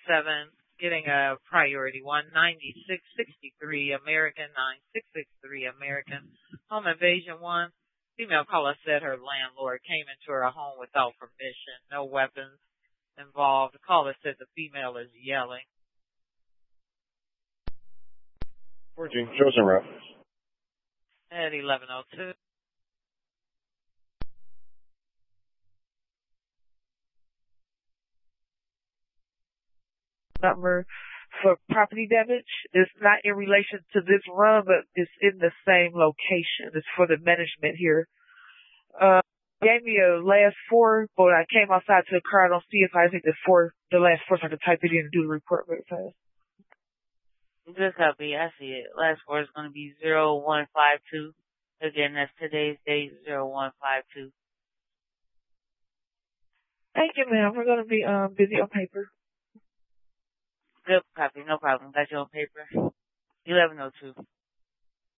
getting a priority one. 9663 American, 9663 American. Home invasion 1. Female caller said her landlord came into her home without permission. No weapons involved. The caller said the female is yelling. 14, chosen route. At 1102. Number for property damage. It's not in relation to this run, but it's in the same location. It's for the management here. Gave me a last 4, but I came outside to the car. I don't see if I think the last 4, so I can type it in and do the report very fast. Good copy. I see it. Last 4 is going to be 0152. Again, that's today's date, 0152. Thank you, ma'am. We're going to be busy on paper. Good copy. No problem. Got you on paper. 1102.